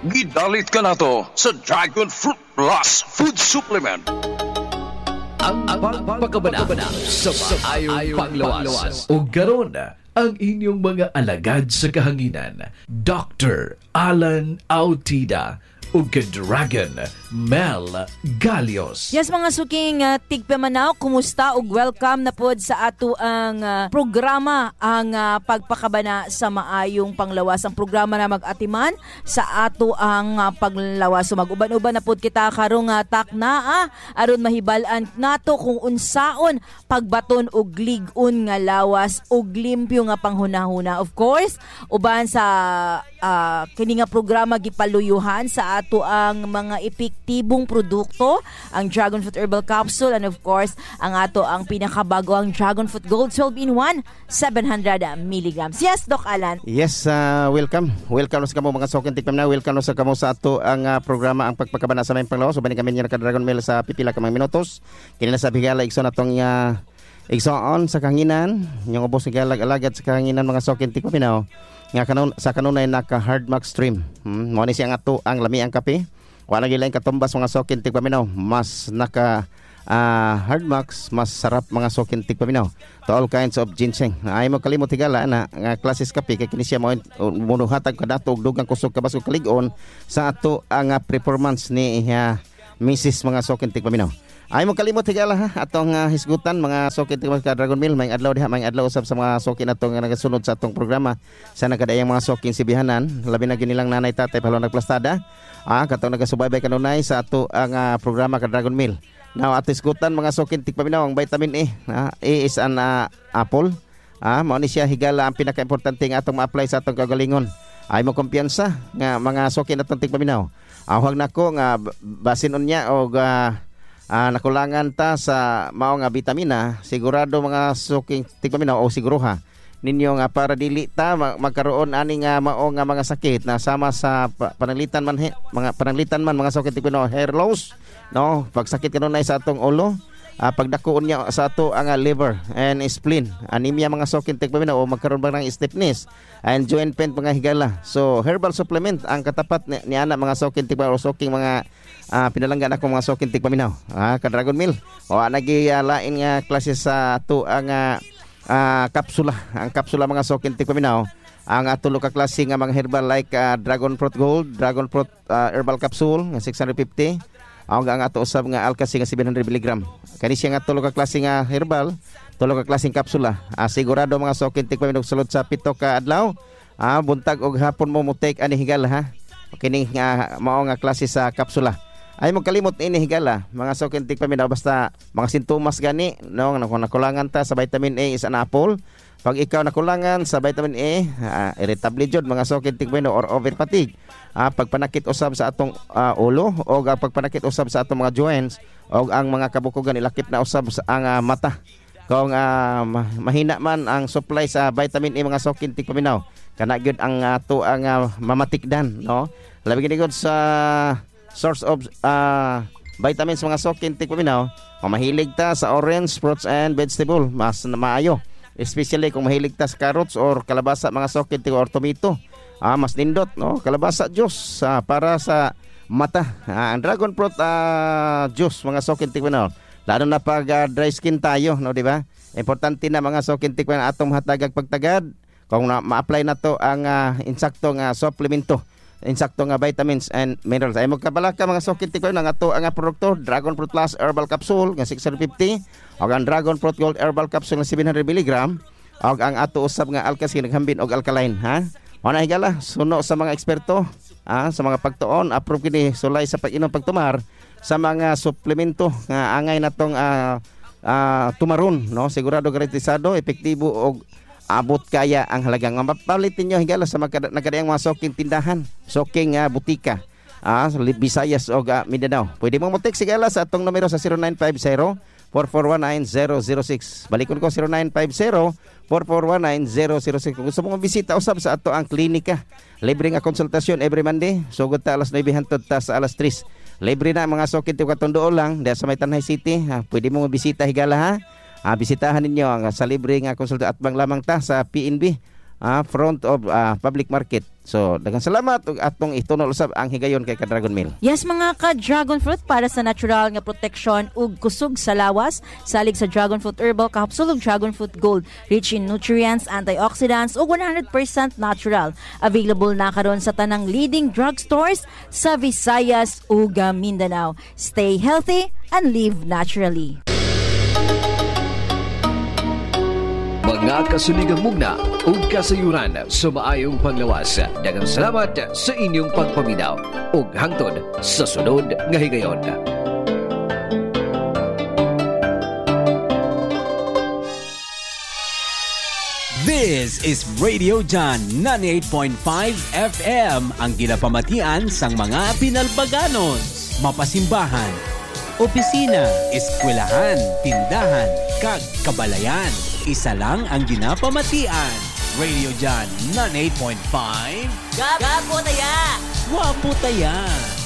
Gidalit ka na to sa Dragon Fruit Plus Food Supplement. Ang pagpakabana sa maayong panglawas. O garon ang inyong mga alagad sa kahanginan. Dr. Alan Autida o Dragon Mel Galios. Yes, mga suking tigpamanaw, kumusta ug welcome na pod sa ato ang programa ang pagpakabana sa maayong panglawas. Ang programa na mag-atiman sa ato ang paglawas. So mag-uban-uban na pod kita karong takna aron mahibalan nato kung unsaon pagbaton og lig-on nga lawas og limpyo nga panghunahuna. Of course, uban sa kini nga programa gipaluyuhan sa ato ang mga epektibong produkto, ang Dragon Fruit Herbal Capsule, and of course, ang ato ang pinakabago ang Dragon Fruit Gold 12-in-1, 700 milligrams. Yes, Doc Alan. Yes, welcome. Welcome sa kamo mga sokin tikpam na. Welcome sa kamo sa ato ang programa ang pagpakabana sa mayong panglawas. So bani kami niya ka Dragon Mel sa pipila ka mga minutos. Kini na sa bigala igsoon atong igsoon sa kahanginan, yung ubos nga alagad sa kahanginan mga sokin tikpam na. Nga sa kanunay naka hard max stream. Mo ni siya nga to ang lami ang kape. Wala gilain katumbas mga sokin tigpaminaw. Mas naka hard max, mas sarap mga sokin tigpaminaw. To all kinds of ginseng. Ay mo kalimot higala na nga klases kape kay kini siya mo munuhatag kadato og dugang kusog kabas og kalig-on sa ato ang performance ni Mrs. mga sokin tigpaminaw. Ay mo kalimot higala atong hisgutan mga sokin tigpaminaw ka Dragon Mill. May adlaw diha, may adlaw usab sa mga sokin atong nagasunod sa atong programa sa nagadayang mga sokin sibihanan, labi na ginilang nanay tatay palong nagplastada. Katong nagasubaybay kanunay sa ato ang programa ka Dragon Mill. Now ato isgutan mga sokin tigpaminaw ang vitamin A. A is an apple. Mao ni siya higala ang pinaka-importante nga atong ma-apply sa atong kagalingon. Ay mo kumpiyansa nga mga sokin atong tigpaminaw. Huwag nako nga basin unya og nakulangan ta sa mao nga vitamina, sigurado mga suking tigpaminaw o siguruha ninyo nga para dili ta magkaroon ani nga mao nga mga sakit na sama sa pananglitan man mga suking tigpaminaw, hair loss, no, pagsakit kanunay sa atong ulo, pagdakuon niya sa ato ang liver and spleen, anemia mga suking tigpaminaw o magkaroon ba ng stiffness and joint pain mga higala. So herbal supplement ang katapat ni ana mga suking tigpaminaw o suking mga pinalanggan ako mga sokin tigpaminaw ka Dragon Mill o lain nga klase sa ato ang kapsula. Ang kapsula mga sokin tigpaminaw ang tulo ka klase nga mga herbal like Dragon Fruit Gold, Dragon Fruit Herbal Capsule nga 650, ang ato usab nga Alka-C nga 700 mg. Kani siya nga tulo ka klase nga herbal, tulo ka klaseng kapsula. Sigurado mga sokin tigpaminaw sulod sa 7 ka adlaw, buntag og hapon mo take ani higala kini nga mao nga klase sa kapsula. Ay mo kalimot ini higala mga sokin tigpaminaw basta mga sintomas gani no nakulangan ta sa vitamin A is an apple. Pag ikaw nakulangan sa vitamin A, irritable jud mga sokin tigpaminaw or over fatigue. Pagpanakit usab sa atong ulo o pagpanakit usab sa atong mga joints o ang mga kabukugan ilakip na usab sa ang mata. Kung mahina man ang supply sa vitamin A mga sokin tigpaminaw, kana gyud ang ato ang mamatikdan no. Labi gid sa source of vitamins mga sokin tigpaminaw, mahilig ta sa orange, fruits and vegetable, mas maayo. Especially kung mahilig ta sa carrots or kalabasa mga sokin or tomato. Mas nindot no, kalabasa juice para sa mata. Ang dragon fruit juice mga sokin tigpaminaw. Lalo na pag dry skin tayo, no, di ba? Importante na mga sokin tigpaminaw atong hatagag pagtagad kung ma-apply na to ang insaktong supplemento, insakto nga vitamins and minerals. Ay magkabalaka mga sokin tigpaminaw nga to ang produkto Dragon Fruit Plus Herbal Capsule nga 650 o ang Dragon Fruit Gold Herbal Capsule nga 700 mg o ang ato usab nga Alka-C naghambin og alkaline Ana higala suno sa mga eksperto sa mga pagtuon approve kini sulay sa pag-inom pagtumar sa mga suplemento nga angay natong tumaron no, sigurado garantisado epektibo og abot kaya ang halagang mapalitin nyo higala sa nagkadayang mga soking tindahan, soking butika Visayas o Mindanao. Pwede mo text higala sa atong numero sa 0950-4419-006. Balikon ko 0950-4419-006. Kung gusto mong bisita usab sa ato ang klinika, libre nga konsultasyon every Monday, sugod ta alas 9 hangtod ta sa alas 3. Libre na mga sokin tiyo katong lang dahil sa may Tanay City. Pwede mo bisita higala bisitahan ninyo ang sa libre nga konsulta at bang lamang ta sa PNB front of public market. So daghang salamat ug atong itunol usab ang higayon kay ka-Dragon Meal. Yes mga ka-dragon fruit, para sa natural nga protection ug kusog sa lawas, salig sa dragon fruit herbal capsule ug dragon fruit gold, rich in nutrients, antioxidants ug 100% natural. Available na karon sa tanang leading drugstores sa Visayas ug Mindanao. Stay healthy and live naturally. Mga kasuligang mugna ug kasayuran sa maayong panglawas. Daghang salamat sa inyong pagpaminaw ug hangtod sa sunod nga higayon. This is Radio John 98.5 FM, ang ginapamatian sang mga pinalbaganos, mapasimbahan, opisina, eskwelahan, tindahan, kag kabalayan. Isa lang ang ginapamatian. Radio John 98.5. Gapo taya! Wapo taya!